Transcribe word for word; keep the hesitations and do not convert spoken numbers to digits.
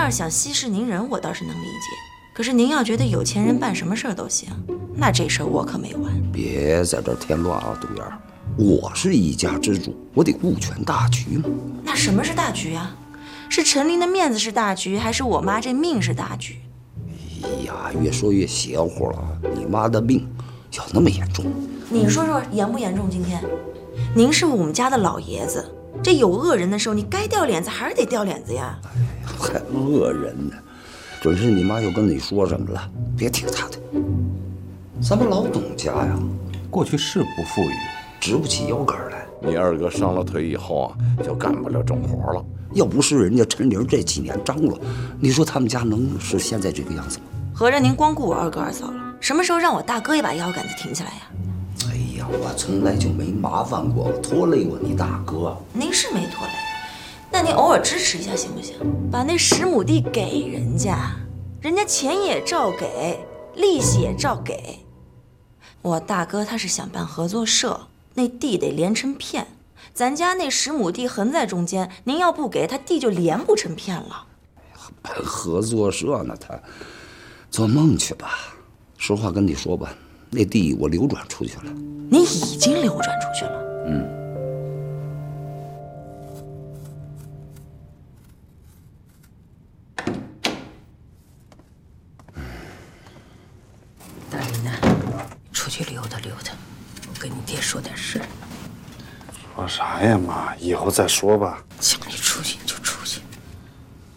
要是想息事宁人，我倒是能理解。可是您要觉得有钱人办什么事儿都行，那这事儿我可没完。 别在这儿添乱啊，杜元，我是一家之主，我得顾全大局嘛。 那什么是大局啊？是陈琳的面子是大局，还是我妈这命是大局？ 哎呀，越说越邪乎了。你妈的病有那么严重？ 你说说严不严重？今天，您是我们家的老爷子，这有恶人的时候，你该掉脸子还是得掉脸子呀。 哎呀，还恶人呢，准是你妈又跟你说什么了？别听她的。咱们老董家呀， 过去是不富裕， 直不起腰杆来。 你二哥上了腿以后啊，就干不了重活了。 要不是人家陈玲这几年张罗，你说他们家能是现在这个样子吗？ 合着您光顾我二哥二嫂了，什么时候让我大哥也把腰杆子挺起来呀？ 哎呀，我从来就没麻烦过、拖累过你大哥。 您是没拖累，那您偶尔支持一下行不行？把那十亩地给人家，人家钱也照给，利息也照给。我大哥他是想办合作社，那地得连成片。咱家那十亩地横在中间，您要不给他，地就连不成片了。 办合作社呢，他做梦去吧。实话跟你说吧，那地我流转出去了。 你已经流转出去了？ 嗯。 大林呐，出去溜达溜达，我跟你爹说点事儿。 说啥呀，妈？以后再说吧。